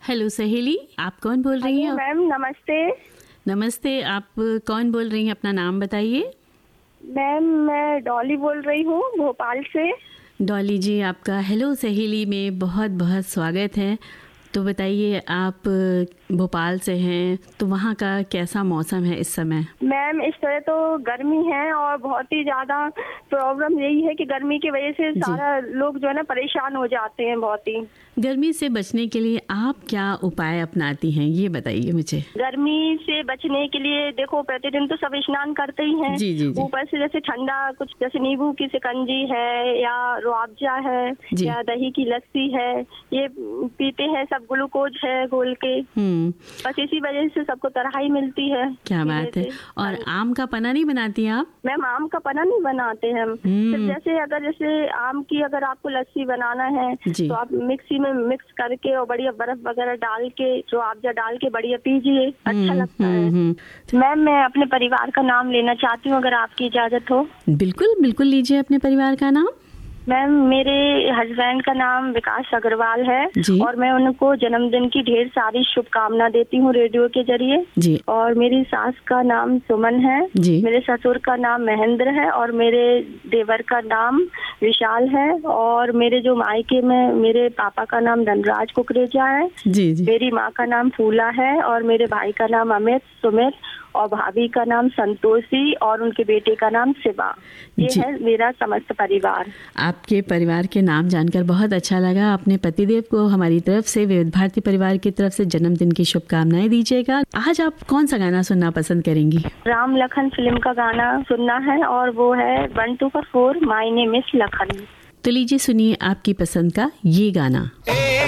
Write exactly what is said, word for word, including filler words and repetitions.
Hello सहेली, आप कौन बोल रही हैं? मैम नमस्ते। नमस्ते, आप कौन बोल रही हैं? अपना नाम बताइए। मैम मैं डॉली बोल रही हूँ भोपाल से। डॉली जी, आपका हेलो सहेली में बहुत बहुत स्वागत है। तो बताइए, आप भोपाल से हैं तो वहाँ का कैसा मौसम है इस समय? मैम इस तरह तो गर्मी है और बहुत ही ज़्यादा प्रॉब्लम यही है कि गर्मी की वजह से सारा लोग जो है ना परेशान हो जाते हैं बहुत ही। गर्मी से बचने के लिए आप क्या उपाय अपनाती हैं, ये बताइए मुझे। गर्मी से बचने के लिए देखो, प्रतिदिन तो सब स्नान करते ही हैं। जी जी जी। ऊपर से जैसे ठंडा कुछ, जैसे नींबू की शिकंजी है या रुआवजा है या दही की लस्सी है, ये पीते हैं सब। ग्लूकोज है घोल के। बस इसी वजह से सबको तराई मिलती है। क्या बात है। और आम का पन्ना नहीं बनाती आप? मैम आम का पन्ना नहीं बनाते हम। सिर्फ जैसे अगर जैसे आम की अगर आपको लस्सी बनाना है तो आप मिक्सी में मिक्स करके और बढ़िया बर्फ वगैरह डाल के, जो आपजा डाल के बढ़िया पीजिए, अच्छा लगता है। मैम मैं अपने परिवार का नाम लेना चाहती हूँ, अगर आपकी इजाजत हो। बिल्कुल बिल्कुल, लीजिए अपने परिवार का नाम। मैम मेरे हस्बैंड का नाम विकास अग्रवाल है और मैं उनको जन्मदिन की ढेर सारी शुभकामना देती हूँ रेडियो के जरिए। और मेरी सास का नाम सुमन है, मेरे ससुर का नाम महेंद्र है और मेरे देवर का नाम विशाल है और मेरे जो मायके में मेरे पापा का नाम धनराज कुकरेजा है। जी जी। मेरी माँ का नाम फूला है और मेरे भाई का नाम अमित सुमित और भाभी का नाम संतोषी और उनके बेटे का नाम शिवा। ये है मेरा समस्त परिवार। आपके परिवार के नाम जानकर बहुत अच्छा लगा। अपने पतिदेव को हमारी तरफ से, विविध भारती परिवार की तरफ से जन्मदिन की शुभकामनाएं दीजिएगा। आज आप कौन सा गाना सुनना पसंद करेंगी? राम लखन फिल्म का गाना सुनना है और वो है one two four my name is Lakhan. तो लीजिए सुनिए आपकी पसंद का ये गाना।